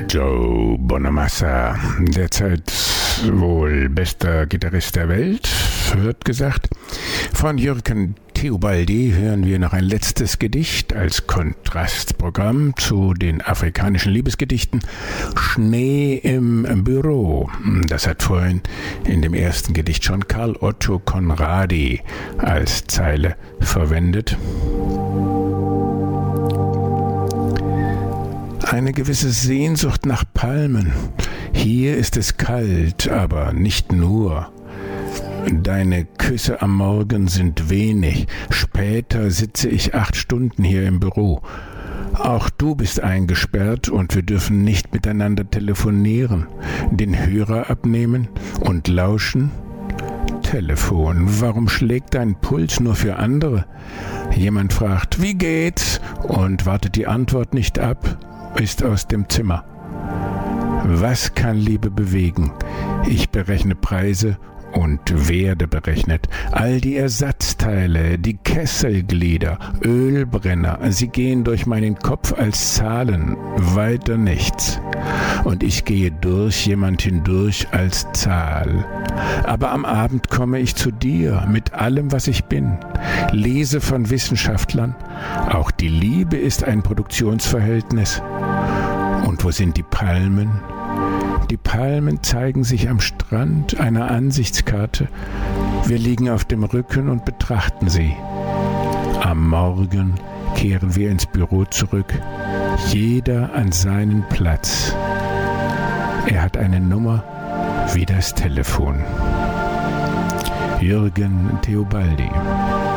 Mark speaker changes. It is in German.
Speaker 1: Joe Bonamassa, derzeit wohl bester Gitarrist der Welt, wird gesagt. Von Jürgen Teobaldi hören wir noch ein letztes Gedicht als Kontrastprogramm zu den afrikanischen Liebesgedichten. Schnee im Büro. Das hat vorhin in dem ersten Gedicht schon Karl Otto Conradi als Zeile verwendet. Eine gewisse Sehnsucht nach Palmen. Hier ist es kalt, aber nicht nur. Deine Küsse am Morgen sind wenig. Später sitze ich 8 Stunden hier im Büro. Auch du bist eingesperrt und wir dürfen nicht miteinander telefonieren, den Hörer abnehmen und lauschen. Telefon, warum schlägt dein Puls nur für andere? Jemand fragt, wie geht's? Und wartet die Antwort nicht ab, ist aus dem Zimmer. Was kann Liebe bewegen? Ich berechne Preise und werde berechnet. All die Ersatzteile, die Kesselglieder, Ölbrenner, sie gehen durch meinen Kopf als Zahlen, weiter nichts. Und ich gehe durch jemand hindurch als Zahl. Aber am Abend komme ich zu dir mit allem, was ich bin. Lese von Wissenschaftlern, auch die Liebe ist ein Produktionsverhältnis. Und wo sind die Palmen? Die Palmen zeigen sich am Strand einer Ansichtskarte. Wir liegen auf dem Rücken und betrachten sie. Am Morgen kehren wir ins Büro zurück, jeder an seinen Platz. Er hat eine Nummer wie das Telefon. Jürgen Teobaldi.